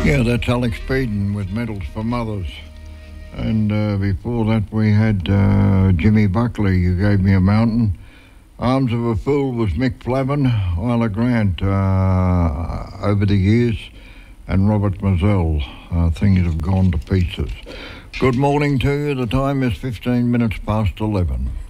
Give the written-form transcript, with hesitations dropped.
Yeah, that's Alex Beaton with Medals for Mothers. And before that we had Jimmy Buckley, You Gave Me a Mountain. Arms of a Fool was Mick Flavin, Isla Grant over the years, and Robert Mazzell. Things have gone to pieces. Good morning to you. The time is 15 minutes past 11.